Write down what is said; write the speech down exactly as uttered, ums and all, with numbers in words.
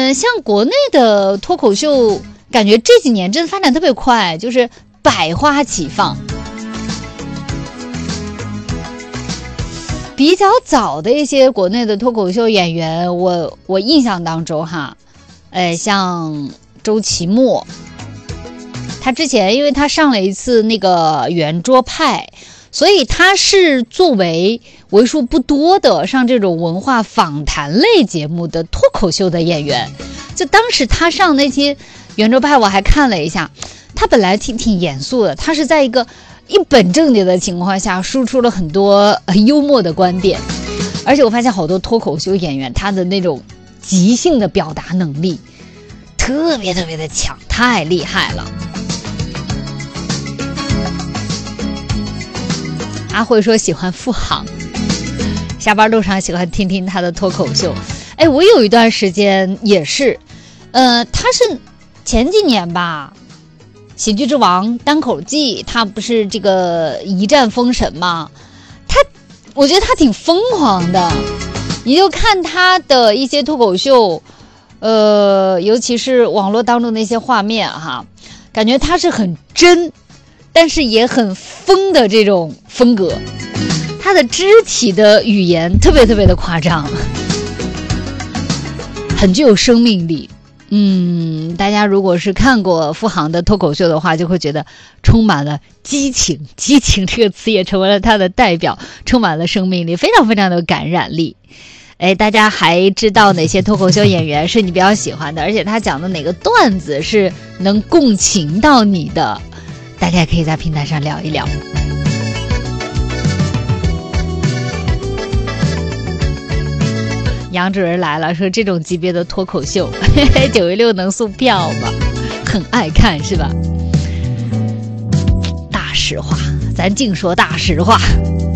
嗯，像国内的脱口秀，感觉这几年真的发展特别快，就是百花齐放。比较早的一些国内的脱口秀演员，我我印象当中哈，呃，像周奇墨，他之前因为他上了一次那个圆桌派，所以他是作为为数不多的上这种文化访谈类节目的脱口秀的演员。就当时他上那些圆桌派，我还看了一下，他本来挺挺严肃的，他是在一个一本正经的情况下输出了很多、呃、幽默的观点，而且我发现好多脱口秀演员他的那种即兴的表达能力特别特别的强，太厉害了。阿慧说喜欢付航，下班路上喜欢听听他的脱口秀。哎，我有一段时间也是，呃，他是前几年吧，喜剧之王单口季他不是这个一战封神吗？他我觉得他挺疯狂的，你就看他的一些脱口秀，呃，尤其是网络当中的一些画面哈，感觉他是很真但是也很疯的这种风格，他的肢体的语言特别特别的夸张，很具有生命力。嗯，大家如果是看过付航的脱口秀的话，就会觉得充满了激情，激情这个词也成为了他的代表，充满了生命力，非常非常的有感染力。哎，大家还知道哪些脱口秀演员是你比较喜欢的，而且他讲的哪个段子是能共情到你的，大家也可以在平台上聊一聊。杨主任来了，说这种级别的脱口秀九一六能送票吗？很爱看是吧？大实话，咱净说大实话。